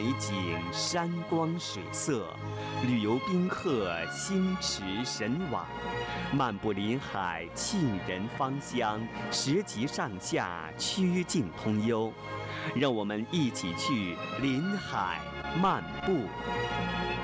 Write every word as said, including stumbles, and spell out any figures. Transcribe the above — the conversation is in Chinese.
美景山光水色，旅游宾客心驰神往，漫步临海沁人芳香，十级上下曲径通幽。让我们一起去临海漫步。